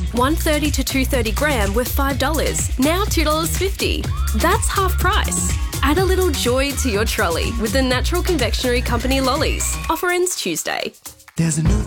130 to 230 gram were $5, now $2.50. That's half price. Add a little joy to your trolley with the Natural Confectionery Company lollies. Offer ends Tuesday. There's a new